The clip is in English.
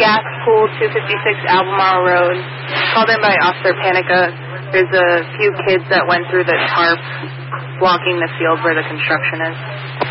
Gas Pool 256 Albemarle Road. Called in by Officer Panica. There's a few kids that went through the tarp blocking the field where the construction is.